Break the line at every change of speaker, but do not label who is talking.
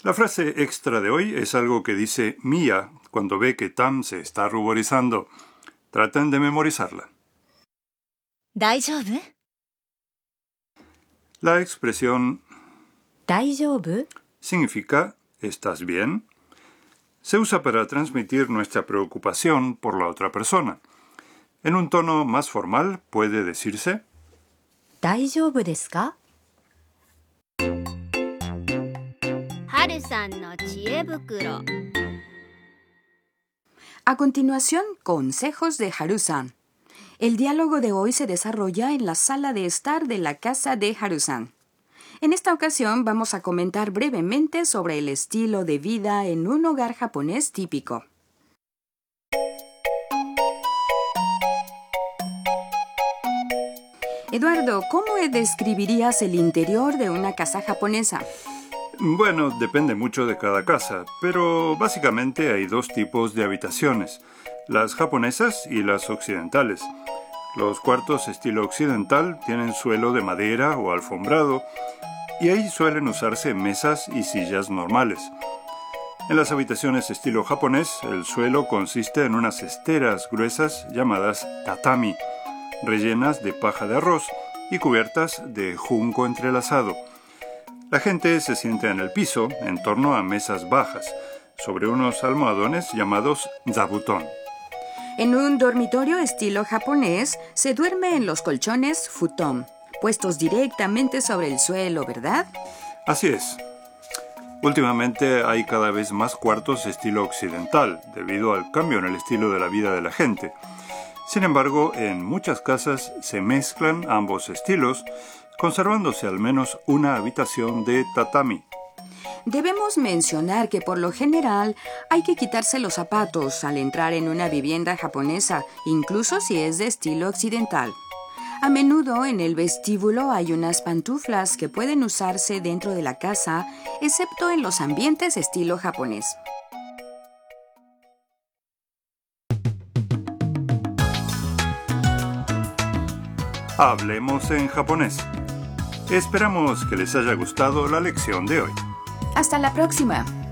La frase extra de hoy es algo que dice Mia cuando ve que Tam se está ruborizando. Traten de memorizarla.
大丈夫?
La expresión
大丈夫?
significa ¿estás bien? Se usa para transmitir nuestra preocupación por la otra persona. En un tono más formal puede decirse
大丈夫ですか?
Haru-san no chiebukuro.
A continuación, consejos de Haru-san. El diálogo de hoy se desarrolla en la sala de estar de la casa de Haru-san. En esta ocasión vamos a comentar brevemente sobre el estilo de vida en un hogar japonés típico. Eduardo, ¿cómo describirías el interior de una casa japonesa?
Bueno, depende mucho de cada casa, pero básicamente hay dos tipos de habitaciones, las japonesas y las occidentales. Los cuartos estilo occidental tienen suelo de madera o alfombrado, y ahí suelen usarse mesas y sillas normales. En las habitaciones estilo japonés, el suelo consiste en unas esteras gruesas llamadas tatami, rellenas de paja de arroz y cubiertas de junco entrelazado. La gente se sienta en el piso, en torno a mesas bajas, sobre unos almohadones llamados zabuton.
En un dormitorio estilo japonés, se duerme en los colchones futon, puestos directamente sobre el suelo, ¿verdad?
Así es. Últimamente hay cada vez más cuartos estilo occidental, debido al cambio en el estilo de la vida de la gente. Sin embargo, en muchas casas se mezclan ambos estilos, conservándose al menos una habitación de tatami.
Debemos mencionar que por lo general hay que quitarse los zapatos al entrar en una vivienda japonesa, incluso si es de estilo occidental. A menudo en el vestíbulo hay unas pantuflas que pueden usarse dentro de la casa, excepto en los ambientes estilo japonés.
Hablemos en japonés. Esperamos que les haya gustado la lección de hoy.
Hasta la próxima.